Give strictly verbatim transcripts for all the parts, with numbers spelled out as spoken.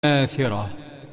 آثرة،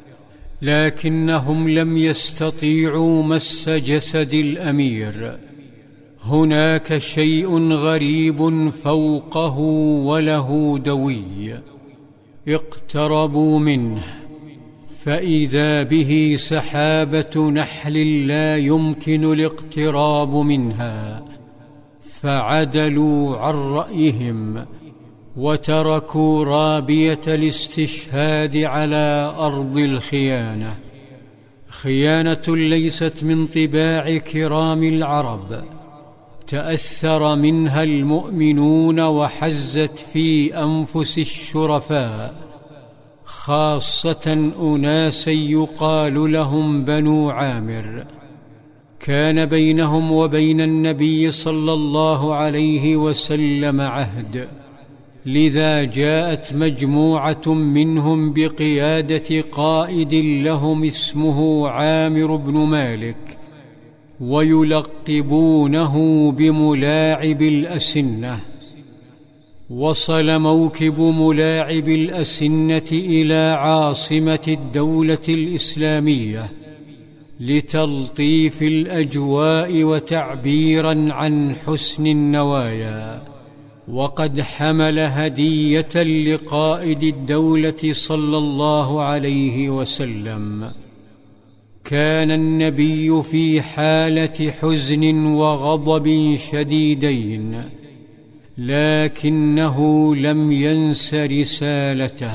لكنهم لم يستطيعوا مس جسد الأمير. هناك شيء غريب فوقه وله دوي. اقتربوا منه فإذا به سحابة نحل لا يمكن الاقتراب منها، فعدلوا عن رأيهم وتركوا رابية الاستشهاد على أرض الخيانة. خيانة ليست من طباع كرام العرب، تأثر منها المؤمنون وحزت في أنفس الشرفاء، خاصة أناسا يقال لهم بنو عامر، كان بينهم وبين النبي صلى الله عليه وسلم عهد، لذا جاءت مجموعة منهم بقيادة قائد لهم اسمه عامر بن مالك، ويلقبونه بملاعب الأسنة. وصل موكب ملاعب الأسنة إلى عاصمة الدولة الإسلامية لتلطيف الأجواء وتعبيراً عن حسن النوايا، وقد حمل هدية لقائد الدولة صلى الله عليه وسلم. كان النبي في حالة حزن وغضب شديدين، لكنه لم ينس رسالته: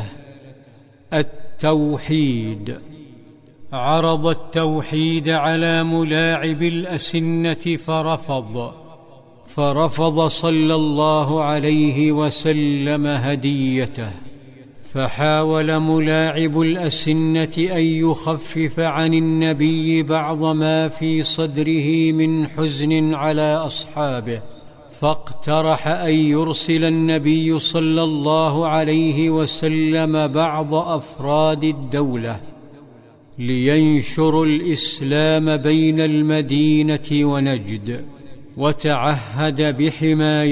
التوحيد. عرض التوحيد على ملاعب الأسنة فرفض فرفض صلى الله عليه وسلم هديته، فحاول ملاعب الأسنة أن يخفف عن النبي بعض ما في صدره من حزن على أصحابه، فاقترح أن يرسل النبي صلى الله عليه وسلم بعض أفراد الدولة لينشروا الإسلام بين المدينة ونجد، وتعهد بحماية